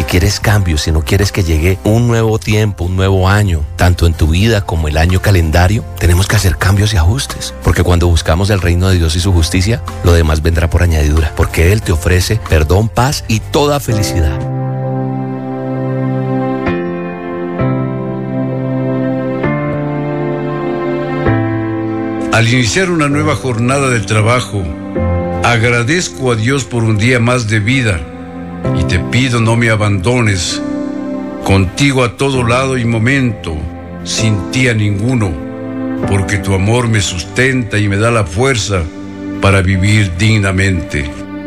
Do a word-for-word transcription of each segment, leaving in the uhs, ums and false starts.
Si quieres cambios, si no quieres que llegue un nuevo tiempo, un nuevo año, tanto en tu vida como el año calendario, tenemos que hacer cambios y ajustes. Porque cuando buscamos el reino de Dios y su justicia, lo demás vendrá por añadidura. Porque Él te ofrece perdón, paz y toda felicidad. Al iniciar una nueva jornada de trabajo, agradezco a Dios por un día más de vida y te pido no me abandones, contigo a todo lado y momento, sin ti a ninguno, porque tu amor me sustenta y me da la fuerza para vivir dignamente.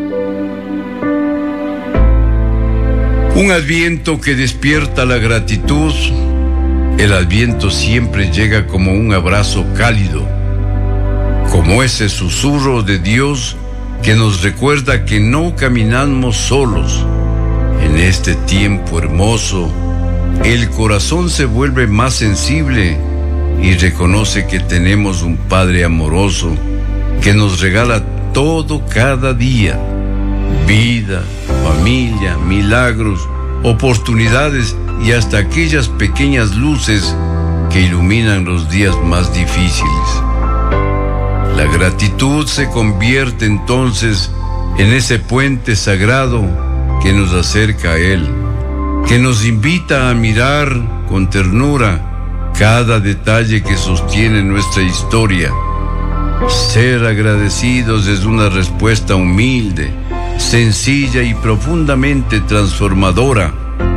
Un adviento que despierta la gratitud, el adviento siempre llega como un abrazo cálido, como ese susurro de Dios que nos recuerda que no caminamos solos. En este tiempo hermoso, el corazón se vuelve más sensible y reconoce que tenemos un Padre amoroso que nos regala todo cada día: vida, familia, milagros, oportunidades y hasta aquellas pequeñas luces que iluminan los días más difíciles. La gratitud se convierte entonces en ese puente sagrado que nos acerca a Él, que nos invita a mirar con ternura cada detalle que sostiene nuestra historia. Ser agradecidos es una respuesta humilde, sencilla y profundamente transformadora.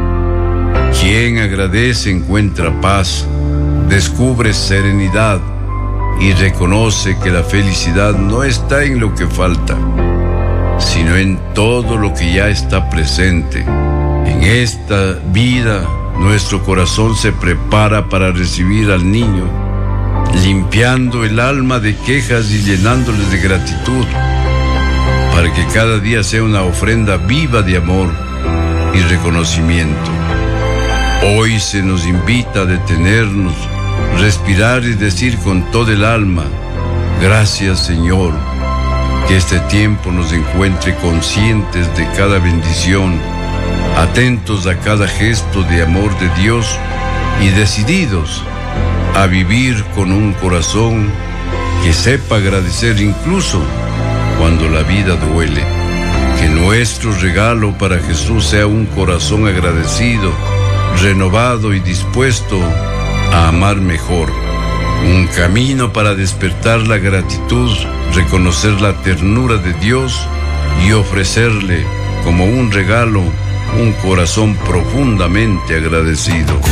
Quien agradece encuentra paz, descubre serenidad y reconoce que la felicidad no está en lo que falta, sino en todo lo que ya está presente. En esta vida, nuestro corazón se prepara para recibir al niño, limpiando el alma de quejas y llenándoles de gratitud, para que cada día sea una ofrenda viva de amor y reconocimiento. Hoy se nos invita a detenernos, respirar y decir con todo el alma: gracias, Señor. Que este tiempo nos encuentre conscientes de cada bendición, atentos a cada gesto de amor de Dios y decididos a vivir con un corazón que sepa agradecer incluso cuando la vida duele. Que nuestro regalo para Jesús sea un corazón agradecido, renovado y dispuesto a amar mejor. Un camino para despertar la gratitud, reconocer la ternura de Dios y ofrecerle como un regalo un corazón profundamente agradecido.